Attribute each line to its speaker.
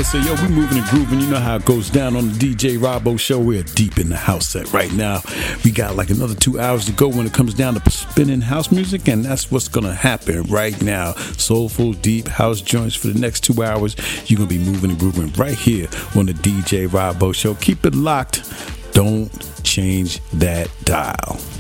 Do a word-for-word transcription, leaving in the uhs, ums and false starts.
Speaker 1: say, yo, we moving and grooving. You know how it goes down on the D J Rabo show. We're deep in the house set right now. We got like another two hours to go when it comes down to spinning house music, and that's what's going to happen right now. Soulful, deep house joints for the next two hours. You're going to be moving and grooving right here on the D J Rabo show. Keep it locked. Don't change that dial.